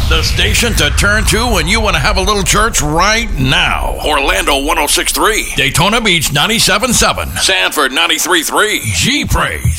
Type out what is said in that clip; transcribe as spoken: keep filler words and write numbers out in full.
The station to turn to when you want to have a little church right now. Orlando one oh six point three. Daytona Beach ninety-seven point seven. Sanford ninety-three point three. G Praise.